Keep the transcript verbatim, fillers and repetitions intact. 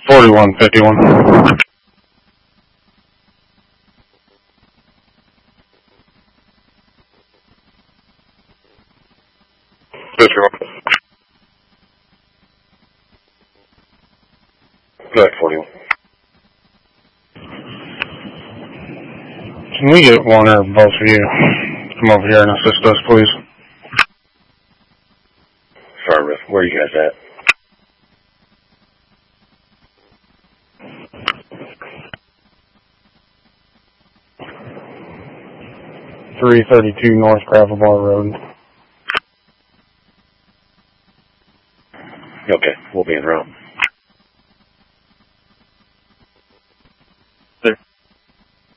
forty-one fifty-one. fifty-one. Go ahead, forty-one. Can we get one or both of you to come over here and assist us, please? Sorry, Riff. Where are you guys at? three thirty-two North Gravel Bar Road. Okay, we'll be en route.